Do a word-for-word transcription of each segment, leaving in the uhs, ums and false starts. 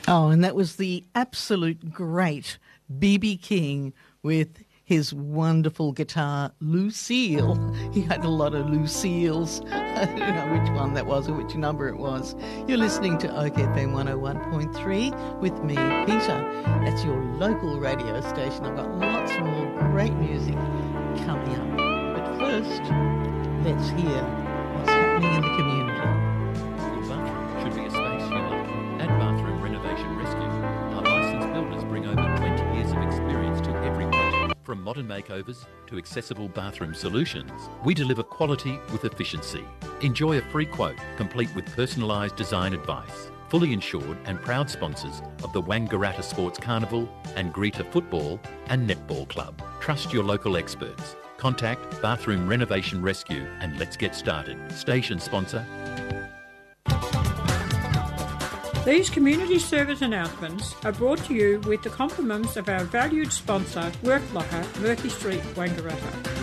Oh, and that was the absolute great B B King with his wonderful guitar, Lucille. He had a lot of Lucille's. I don't know which one that was or which number it was. You're listening to Oak F M one oh one point three with me, Peter. That's your local radio station. I've got lots more great music coming up. But first, let's hear what's happening in the community. Your bathroom should be a space you love. At Bathroom Renovation Rescue, our licensed builders bring over twenty years of experience to every project. From modern makeovers to accessible bathroom solutions, we deliver quality with efficiency. Enjoy a free quote, complete with personalised design advice. Fully insured and proud sponsors of the Wangaratta Sports Carnival and Greta Football and Netball Club. Trust your local experts. Contact Bathroom Renovation Rescue and let's get started. Station sponsor. These community service announcements are brought to you with the compliments of our valued sponsor, WorkLocker, Murphy Street, Wangaratta.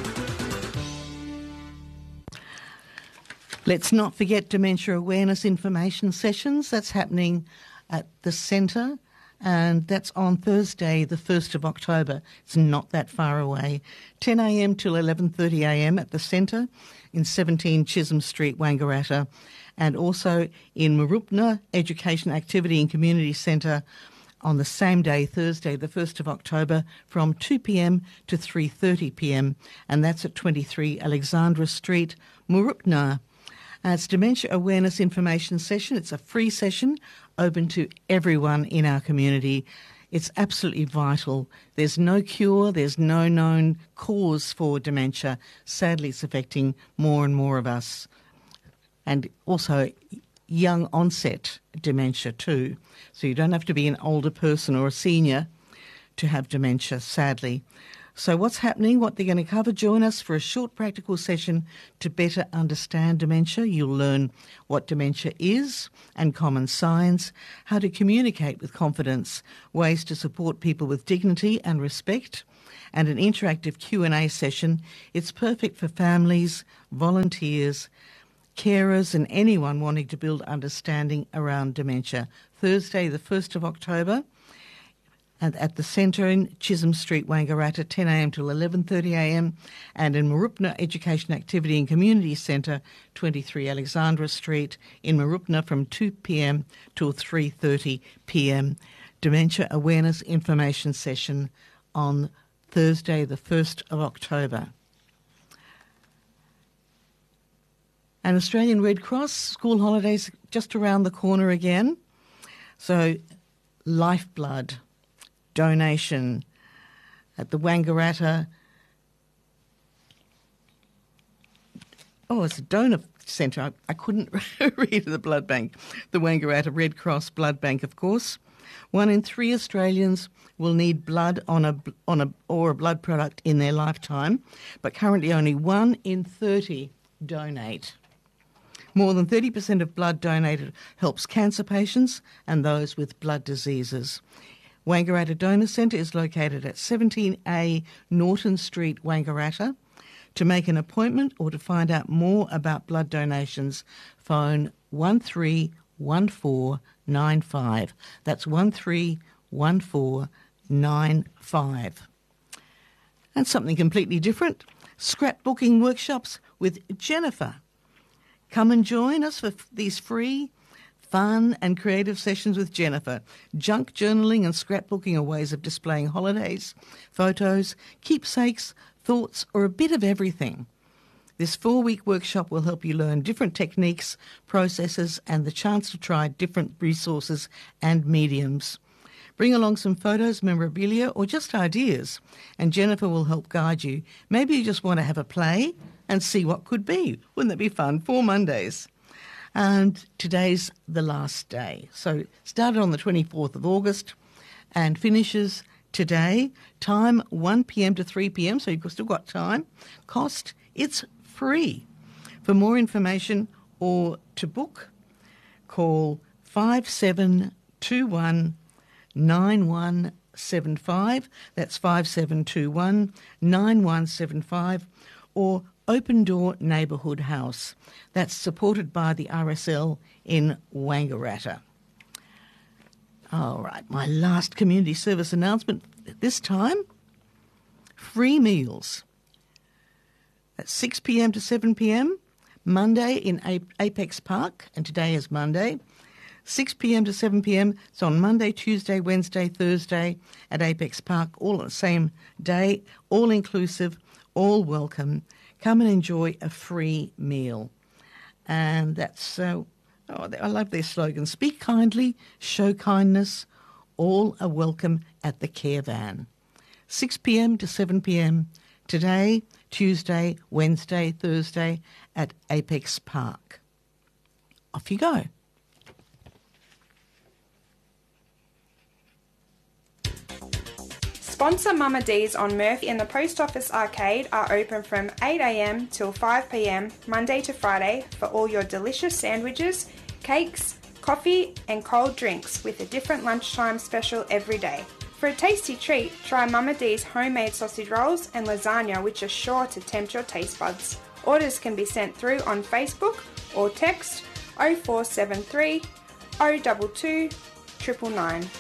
Let's not forget Dementia Awareness Information Sessions. That's happening at the centre, and that's on Thursday, the first of October. It's not that far away. ten a m till eleven thirty a m at the centre in seventeen Chisholm Street, Wangaratta, and also in Mooroopna Education Activity and Community Centre on the same day, Thursday, the first of October, from two p m to three thirty p m, and that's at twenty-three Alexandra Street, Mooroopna. Uh, it's Dementia Awareness Information Session. It's a free session open to everyone in our community. It's absolutely vital. There's no cure. There's no known cause for dementia. Sadly, it's affecting more and more of us. And also young onset dementia too. So you don't have to be an older person or a senior to have dementia, sadly. So what's happening, what they're going to cover, join us for a short practical session to better understand dementia. You'll learn what dementia is and common signs, how to communicate with confidence, ways to support people with dignity and respect, and an interactive Q and A session. It's perfect for families, volunteers, carers and anyone wanting to build understanding around dementia. Thursday, the first of October, and at the centre in Chisholm Street, Wangaratta, ten a m till eleven thirty a m, and in Mooroopna Education Activity and Community Centre, twenty-three Alexandra Street in Mooroopna from two p m till three thirty p m. Dementia Awareness Information Session on Thursday, the first of October. And Australian Red Cross, school holidays just around the corner again. So, lifeblood donation at the Wangaratta. Oh, it's a donor centre. I, I couldn't read the blood bank. The Wangaratta Red Cross Blood Bank, of course. One in three Australians will need blood on a on a or a blood product in their lifetime, but currently only one in thirty donate. More than thirty percent of blood donated helps cancer patients and those with blood diseases. Wangaratta Donor Centre is located at seventeen A Norton Street, Wangaratta. To make an appointment or to find out more about blood donations, phone one three one four nine five. That's one three one four nine five. And something completely different, scrapbooking workshops with Jennifer. Come and join us for these free, fun and creative sessions with Jennifer. Junk journaling and scrapbooking are ways of displaying holidays, photos, keepsakes, thoughts, or a bit of everything. This four-week workshop will help you learn different techniques, processes, and the chance to try different resources and mediums. Bring along some photos, memorabilia, or just ideas, and Jennifer will help guide you. Maybe you just want to have a play and see what could be. Wouldn't that be fun? Four Mondays. And today's the last day. So started on the twenty-fourth of August and finishes today. Time one p m to three p m, so you've still got time. Cost, it's free. For more information or to book, call five seven two one nine one seven five. That's five seven two one nine one seven five, or Open Door Neighbourhood House. That's supported by the R S L in Wangaratta. All right, my last community service announcement this time, free meals at six p.m. to seven p.m, Monday in Apex Park, and today is Monday, six p.m. to seven p.m, it's on Monday, Tuesday, Wednesday, Thursday at Apex Park, all on the same day, all inclusive, all welcome. Come and enjoy a free meal. And that's, uh, oh, I love their slogan, speak kindly, show kindness, all are welcome at the Care Van. six p.m. to seven p.m, today, Tuesday, Wednesday, Thursday at Apex Park. Off you go. Sponsor Mama D's on Murphy and the Post Office Arcade are open from eight a.m. till five p.m, Monday to Friday, for all your delicious sandwiches, cakes, coffee and cold drinks, with a different lunchtime special every day. For a tasty treat, try Mama D's homemade sausage rolls and lasagna, which are sure to tempt your taste buds. Orders can be sent through on Facebook or text oh four seven three, oh two two, nine nine nine.